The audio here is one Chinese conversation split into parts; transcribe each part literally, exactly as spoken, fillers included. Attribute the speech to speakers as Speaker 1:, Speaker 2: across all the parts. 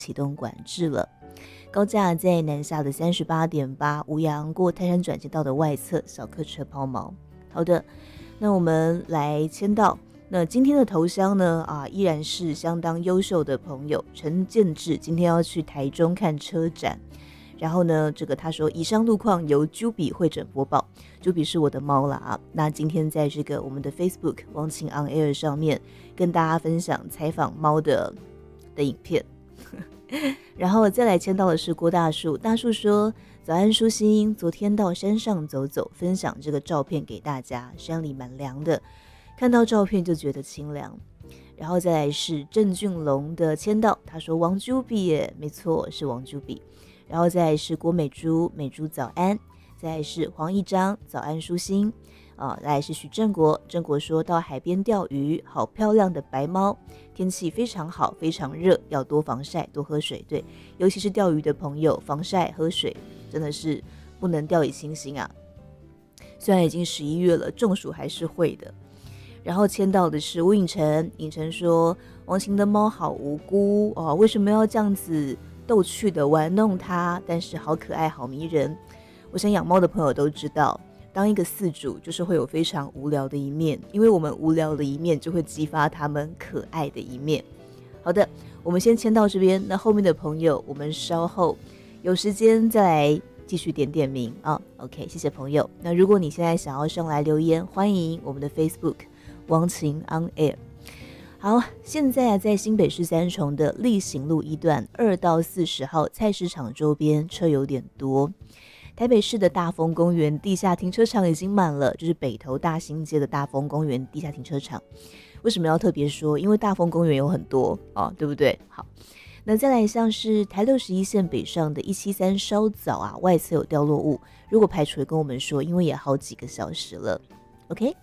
Speaker 1: 启动管制了。高架在南下的 三十八点八， 吴阳过泰山转接道的外侧小客车抛锚。好的，那我们来签到。那今天的头香呢啊，依然是相当优秀的朋友陈建志，今天要去台中看车展。然后呢，这个他说以上路况由 Juby 会诊播报。 Juby 是我的猫啦啊。那今天在这个我们的 Facebook 王晴 on air 上面跟大家分享采访猫的的影片。然后再来签到的是郭大树，大树说早安舒心，昨天到山上走走，分享这个照片给大家，山里蛮凉的，看到照片就觉得清凉。然后再来是郑俊龙的签到，他说王 Juby 耶，没错是王 Juby。然后再来是郭美珠，美珠早安。再来是黄一章，早安舒心。啊，再来是许正国，正国说到海边钓鱼，好漂亮的白猫，天气非常好，非常热，要多防晒，多喝水。对，尤其是钓鱼的朋友，防晒喝水真的是不能掉以轻心啊。虽然已经十一月了，中暑还是会的。然后签到的是吴颖晨，颖晨说王晴的猫好无辜哦，为什么要这样子逗趣的玩弄它？但是好可爱，好迷人。我想养猫的朋友都知道，当一个饲主就是会有非常无聊的一面，因为我们无聊的一面就会激发他们可爱的一面。好的，我们先签到这边，那后面的朋友我们稍后有时间再来继续点点名啊。OK， 谢谢朋友。那如果你现在想要上来留言，欢迎我们的 Facebook 王晴 on air。好，现在在新北市三重的力行路一段二到四十号菜市场周边车有点多。台北市的大丰公园地下停车场已经满了，就是北投大兴街的大丰公园地下停车场。为什么要特别说？因为大丰公园有很多哦，对不对？好，那再来像是台六十一线北上的一七三稍早啊，外侧有掉落物，如果排除也跟我们说，因为也好几个小时了。OK。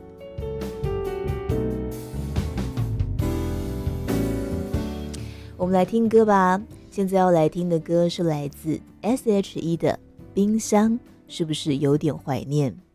Speaker 1: 我们来听歌吧，现在要来听的歌是来自 S H E 的冰箱，是不是有点怀念？